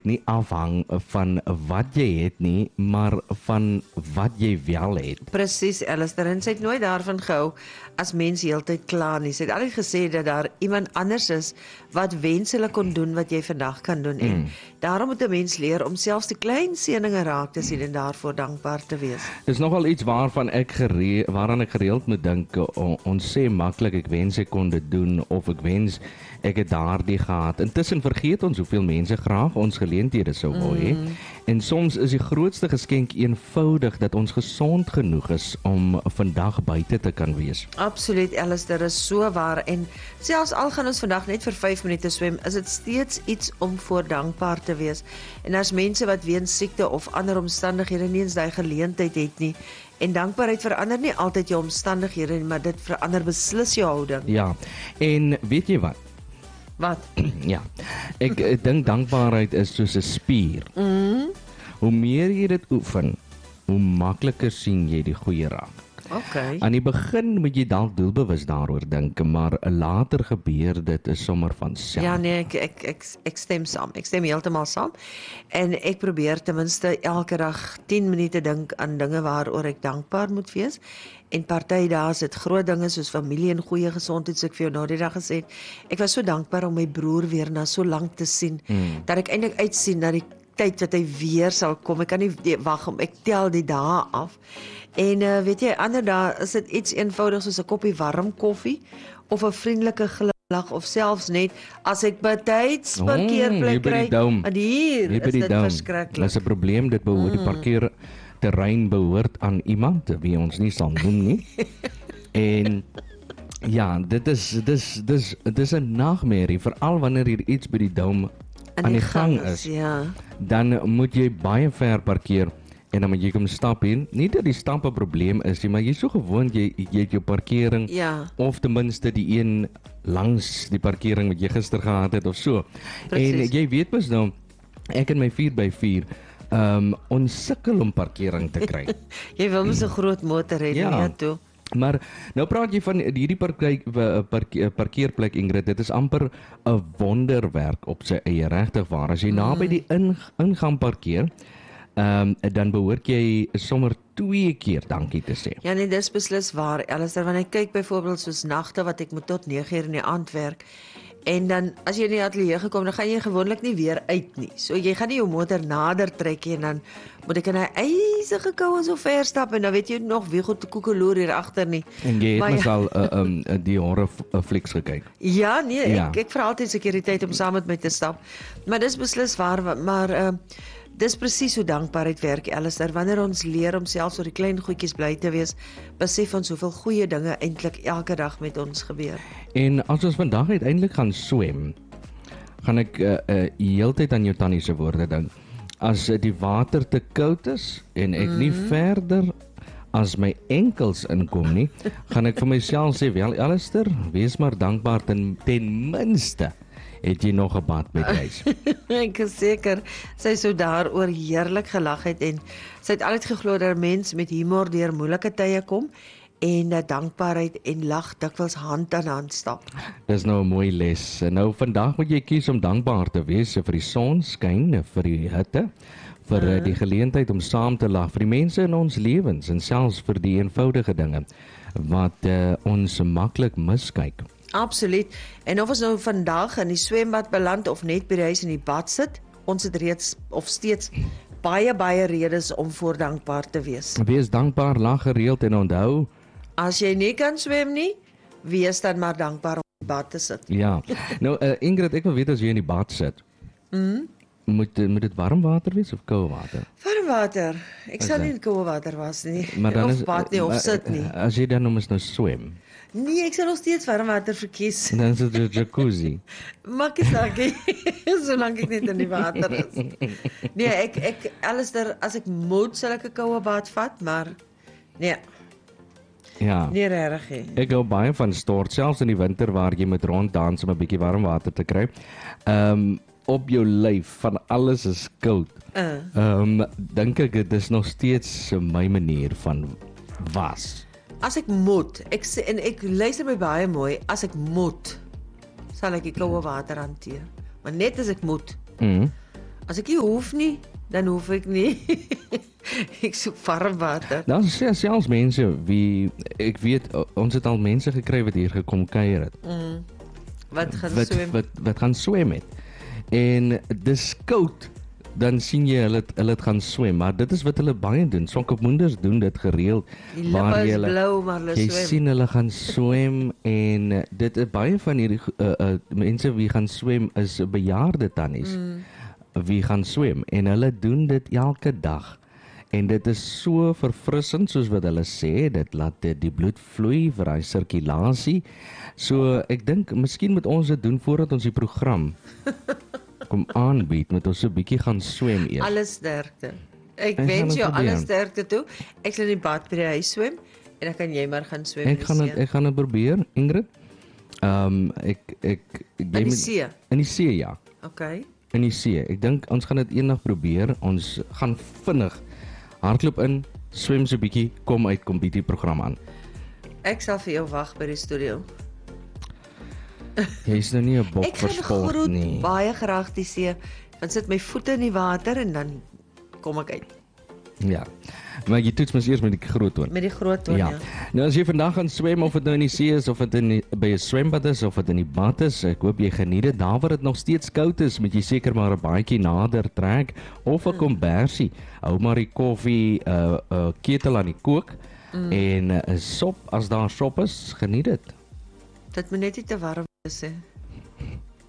nie afhang van wat jy het nie, maar van wat jy wel het. Presies, Alistair, en sy het nooit daarvan gehou as mens heeltyd kla nie. Sy het altyd gesê dat daar iemand anders is wat wens hulle kon doen wat jy vandag kan doen. En daarom moet 'n mens leer om selfs die klein seëninge raak te sien en daarvoor dankbaar te wees. Dis nogal iets waaraan ek gereeld moet dink. Ons sê maklik, ek wens ek kon dit doen, of ek wens ek het daardie gehad. Intussen vergeet ons hoeveel mense graag ons geleenthede sou wou hê. En soms is die grootste geskenk eenvoudig dat ons gesond genoeg is om vandag buite te kan wees. Absoluut, Alistair, is so waar. En selfs al gaan ons vandag net vir 5 minute swem, is dit steeds iets om voor dankbaar te wees. En daar's mense wat weens siekte of ander omstandighede nie eens daai geleentheid het nie. En dankbaarheid verander nie altyd jou omstandighede nie, maar dit verander beslis jou houding. Ja, en weet jy wat? Wat? Ja, ek dink dankbaarheid is soos 'n spier. Hoe meer jy dit oefen, hoe makliker sien jy die goeie raak. Okay. Aan die begin moet jy dalk doelbewus daaroor dink, maar later gebeur dit is sommer van self. Ja, nee, ek stem saam. Ek stem heeltemal saam. En ek probeer ten minste elke dag 10 minute dink aan dinge waaroor ek dankbaar moet wees. En party dae is dit groot dinge soos familie en goeie gesondheid, soos ek vir jou nou die dag gesê het. Ek was so dankbaar om my broer weer na so lank te sien, dat ek eintlik uitsien na die tyd wat hy weer sal kom. Ek kan nie wag om, ek tel die dae af. En weet jy, ander dae is dit iets eenvoudig soos 'n koppie warm koffie of 'n vriendelike glimlag, of selfs net as ek betyds parkeerplek kry. En hier is dit verskriklik. Dis 'n probleem, dit behoort die parkeerterrein behoort aan iemand wie ons nie sal noem nie. En ja, dit is 'n nagmerrie, veral wanneer hier iets by die dome aan die gang is. Ja. Dan moet jy baie ver parkeer en dan moet jy kom stap in. Nie dat die stap 'n probleem is nie, maar jy is so gewoond jy het jou parkering, Ja. of ten minste die een langs die parkering wat jy gister gehad het of so. Precies. En jy weet mos nou, ek en my 4x4 ons sukkel om parkering te kry. Jy wil mos 'n groot motor hê, Ja. ja toe. Maar nou praat jy van hierdie parkeerplek, Ingrid, dit is amper 'n wonderwerk op sy eie, regtig waar. As jy naby die ingang parkeer, dan behoort jy sommer 2 keer dankie te sê. Ja nee, dis beslis waar, Alistair, wanneer ek kyk byvoorbeeld soos nagte wat ek moet tot 9:00 in die aand werk, en dan as jy in die ateljee gekom, dan gaan jy gewoonlik nie weer uit nie. So jy gaan nie jou motor nader trek nie, en dan moet ek in 'n ysige koue so ver stap, en dan weet jy nog wie goed te koekeloer hier agter nie. En jy het Maar mos al die horror flieks gekyk. Ja, nee, Ja. ek vra altyd sekuriteit om saam met my te stap. Maar dis beslis waar, maar dis presies hoe dankbaarheid werk, Alistair. Wanneer ons leer om selfs oor die klein goedjies bly te wees, besef ons hoeveel goeie dinge eintlik elke dag met ons gebeur. En as ons vandag uiteindelik gaan swem, gaan ek heeltyd aan jou tannie se woorde dink. As die water te koud is en ek nie verder as my enkels inkom nie, gaan ek vir myself sê, wel Alistair, wees maar dankbaar ten minste het jy nog 'n bad by die huis. Ek is seker sy sou daaroor heerlik gelag het, en sy het altyd geglo dat 'n mens met humor deur moeilike tye kom, en dat dankbaarheid en lag dikwels hand aan hand stap. Dis nou 'n mooi les. Nou vandag moet jy kies om dankbaar te wees vir die sonskyn, vir die hitte, vir die geleentheid om saam te lag, vir die mense in ons lewens en selfs vir die eenvoudige dinge wat ons maklik miskyk. Absoluut. En of ons nou vandag in die swembad beland of net by die huis in die bad sit, ons het reeds of steeds baie redes om voor dankbaar te wees. Wees dankbaar, lag gereeld en onthou, As jy nie kan swem nie, wees dan maar dankbaar om in die bad te sit. ja. Nou Ingrid, ek wil weet as jy in die bad sit, moet dit warm water wees of koue water? Warm water. Ek sal nie in koue water was nie. Maar dan of bad nie, of sit nie. As jy dan nou swem, Nee, ek sal nog steeds warm water verkies. dan is dit 'n jacuzzi. Maak nie saak nie, solank ek net in die water is. Nee, ek Alistair, as ek moet, sal ek 'n koue bad vat, maar nee, Ja. nie regtig nie. Ek hou baie van stort, selfs in die winter waar jy moet ronddans om 'n bietjie warm water te kry. Op jou lyf, van alles is koud. Dink ek dit is nog steeds my manier van was. As ek moet, ek sê, en ek luister my baie mooi, as ek moet, sal ek die koue water hanteer. Maar net as ek moet. As ek nie hoef nie, dan hoef ek nie. Ek soek warm water. Daar is selfs mense wie ek weet ons het al mense gekry wat hier gekom kuier het. Wat gaan swem? Wat gaan swem het. En dis koud. Dan sien jy hulle het gaan swem, maar dit is wat hulle baie doen. Swakopmoenders doen dit gereeld. Die lippe is blou, maar hulle jy swem. sien hulle gaan swem en dit is baie van hierdie mense wie gaan swem is bejaarde tannies. Wie gaan swem en hulle doen dit elke dag. En dit is so verfrissend soos wat hulle sê, dit laat die bloed vloei vir daai sirkulasie. So ek dink miskien moet ons dit doen voordat ons die program kom aanbied, moet ons so 'n bietjie gaan swem eers. Alles sterkte. Ek gaan wens dit jou probeer. alles sterkte toe. Ek sal in die bad by die huis swem en dan kan jy maar gaan swem. Ek gaan dit probeer, Ingrid. In die see. In die see, ja. Okay. In die see. Ek dink ons gaan dit eendag probeer. Ons gaan vinnig hardloop in, swem so 'n bietjie, kom uit, kom bietjie program aan. Ek sal vir jou wag by die studio. Jy is nou nie 'n bok Ek vir gaan sport groet nie. baie graag die see. Dan sit my voete in die water en dan kom ek uit Ja. Maar jy toets mos eers met die groot toon. met die groot toon. Ja. Nou as jy vandag gaan swem of dit nou in die see is of dit by 'n swembad is of dit in die bad is, ek hoop jy geniet dit. Daar waar dit nog steeds koud is, moet jy seker maar 'n baadjie nader trek of 'n kombersie. Hou maar die koffie ketel aan die kook en 'n sop as daar sop is, geniet dit. Dit moet net nie te warm wees nie.